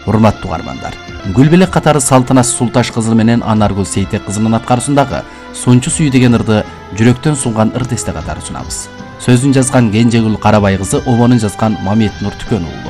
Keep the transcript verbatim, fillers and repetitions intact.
Урматтуу угармандар, Гүлбелек катары Салтанат Султаш кызы менен Анаргүл Сейтек кызынын аткарысындагы Сончу сүй деген ырды жүрөктөн сунган ыр тесте катары сунабыз. Сөзүн жазган Кенжегүл Карабай кызы, обонун жазган Мамет Нуртүкөнұлы.